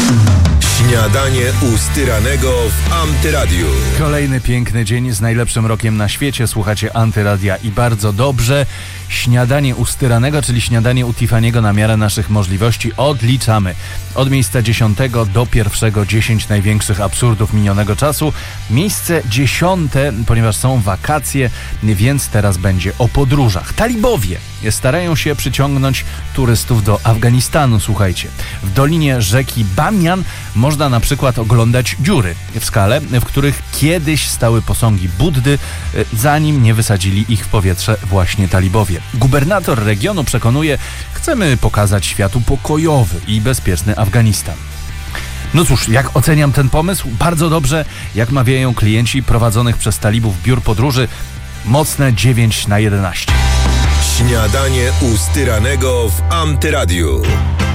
Śniadanie u Styranego w Antyradiu. Kolejny piękny dzień z najlepszym rokiem na świecie. Słuchacie Antyradia i bardzo dobrze. Śniadanie u Styranego, czyli śniadanie u Tiffany'ego na miarę naszych możliwości odliczamy. Od miejsca 10 do pierwszego 10 największych absurdów minionego czasu. Miejsce 10, ponieważ są wakacje, więc teraz będzie o podróżach. Talibowie starają się przyciągnąć turystów do Afganistanu, słuchajcie. W dolinie rzeki Bamian można na przykład oglądać dziury w skale, w których kiedyś stały posągi Buddy, zanim nie wysadzili ich w powietrze właśnie talibowie. Gubernator regionu przekonuje, chcemy pokazać światu pokojowy i bezpieczny Afganistan. No cóż, jak oceniam ten pomysł? Bardzo dobrze, jak mawiają klienci prowadzonych przez talibów biur podróży, mocne 9/11. Śniadanie u Styranego w Antyradiu.